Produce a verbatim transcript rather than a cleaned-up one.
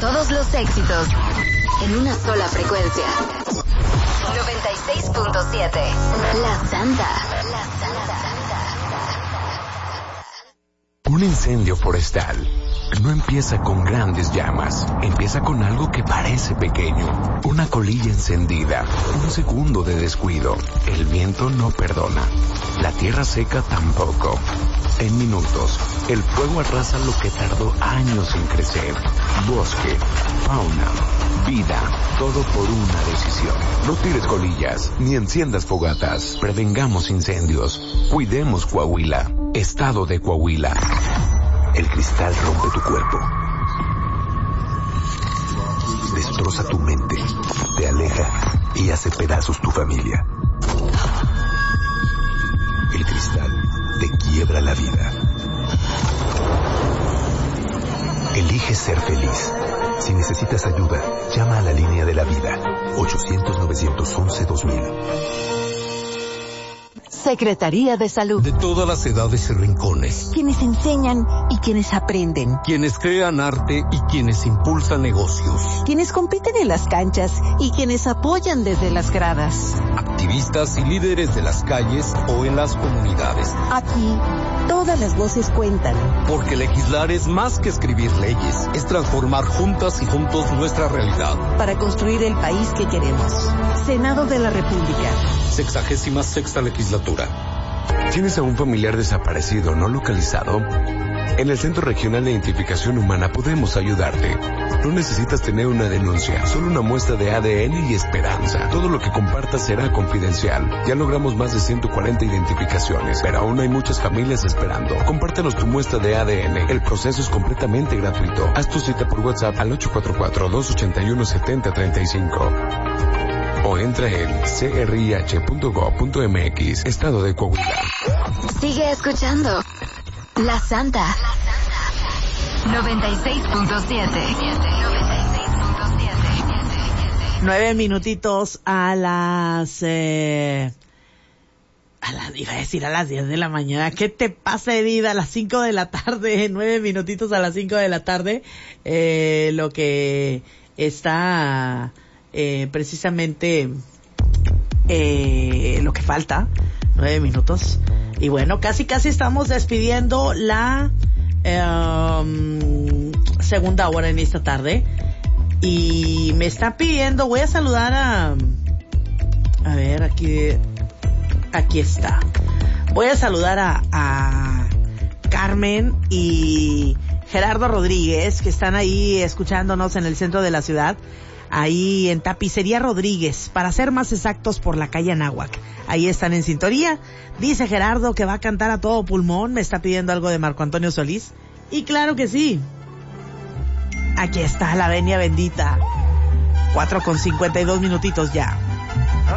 Todos los éxitos en una sola frecuencia. noventa y seis punto siete. La Santa. La Santa. Un incendio forestal no empieza con grandes llamas, empieza con algo que parece pequeño, una colilla encendida, un segundo de descuido. El viento no perdona, la tierra seca tampoco. En minutos, el fuego arrasa lo que tardó años en crecer. Bosque, fauna, vida, todo por una decisión. No tires colillas, ni enciendas fogatas. Prevengamos incendios. Cuidemos Coahuila. Estado de Coahuila. El cristal rompe tu cuerpo. Destroza tu mente. Te aleja y hace pedazos tu familia. El cristal te quiebra la vida. Elige ser feliz. Si necesitas ayuda, llama a la línea de la vida. ochocientos, novecientos once, dos mil. Secretaría de Salud. De todas las edades y rincones. Quienes enseñan y quienes aprenden. Quienes crean arte y quienes impulsan negocios. Quienes compiten en las canchas y quienes apoyan desde las gradas. Activistas y líderes de las calles o en las comunidades. Aquí, todas las voces cuentan. Porque legislar es más que escribir leyes. Es transformar juntas y juntos nuestra realidad. Para construir el país que queremos. Senado de la República. Sexagésima sexta legislatura. ¿Tienes a un familiar desaparecido no localizado? En el Centro Regional de Identificación Humana podemos ayudarte. No necesitas tener una denuncia, solo una muestra de A D N y esperanza. Todo lo que compartas será confidencial. Ya logramos más de ciento cuarenta identificaciones, pero aún hay muchas familias esperando. Compártenos tu muestra de A D N. El proceso es completamente gratuito. Haz tu cita por WhatsApp al ocho cuatro cuatro, dos ocho uno, siete cero tres cinco. O entra en c r i h punto gov punto m x, Estado de Coahuila. Sigue escuchando La Santa. noventa y seis punto siete. Nueve minutitos a las... Eh, a las... Iba a decir a las diez de la mañana. ¿Qué te pasa, Edith? A las cinco de la tarde. Nueve minutitos a las cinco de la tarde. Eh, lo que está... Eh, precisamente eh, lo que falta, nueve minutos. Y bueno, casi casi estamos despidiendo la eh, segunda hora en esta tarde. Y me está pidiendo, voy a saludar a... A ver, aquí... Aquí está. Voy a saludar a, a Carmen y Gerardo Rodríguez, que están ahí escuchándonos en el centro de la ciudad. Ahí en Tapicería Rodríguez, para ser más exactos, por la calle Anáhuac. Ahí están en sintonía. Dice Gerardo que va a cantar a todo pulmón. Me está pidiendo algo de Marco Antonio Solís. Y claro que sí. Aquí está la venia bendita. Cuatro con cincuenta y dos minutitos ya.